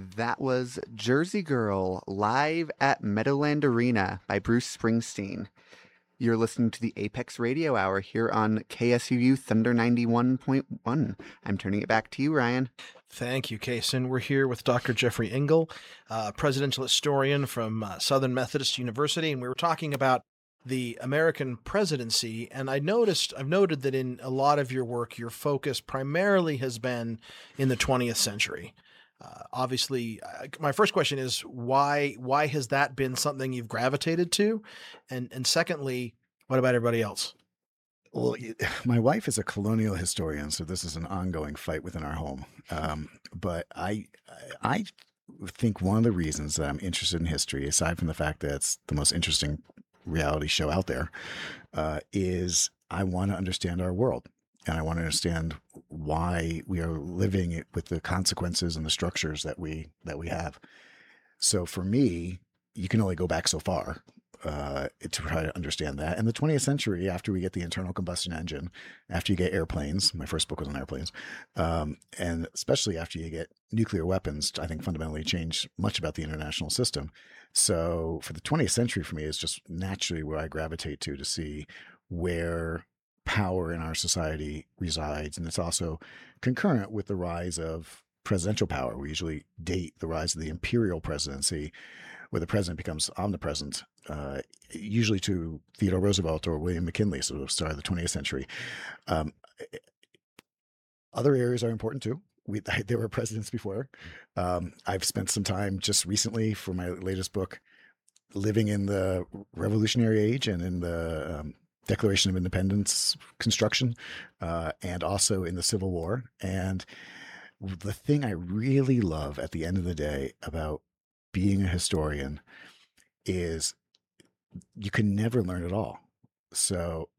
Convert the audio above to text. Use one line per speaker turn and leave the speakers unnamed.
That was Jersey Girl live at Meadowland Arena by Bruce Springsteen. You're listening to the Apex Radio Hour here on KSUU Thunder 91.1. I'm turning it back to you, Ryan.
Thank you, Kason. We're here with Dr. Jeffrey Engel, presidential historian from Southern Methodist University, and we were talking about the American presidency. And I've noted that in a lot of your work, your focus primarily has been in the 20th century. Obviously, my first question is why has that been something you've gravitated to? And secondly, what about everybody else?
Well, my wife is a colonial historian, so this is an ongoing fight within our home. But I think one of the reasons that I'm interested in history, aside from the fact that it's the most interesting reality show out there, is I want to understand our world. And I want to understand why we are living it with the consequences and the structures that we have. So for me, you can only go back so far to try to understand that. And the 20th century, after we get the internal combustion engine, after you get airplanes, my first book was on airplanes, and especially after you get nuclear weapons, I think fundamentally changed much about the international system. So for the 20th century, for me, is just naturally where I gravitate to see where power in our society resides. And it's also concurrent with the rise of presidential power. We usually date the rise of the imperial presidency, where the president becomes omnipresent, usually to Theodore Roosevelt or William McKinley, so the start of the 20th century. Other areas are important too. There were presidents before. I've spent some time just recently for my latest book living in the Revolutionary Age and in the Declaration of Independence construction, and also in the Civil War. And the thing I really love at the end of the day about being a historian is you can never learn it all. So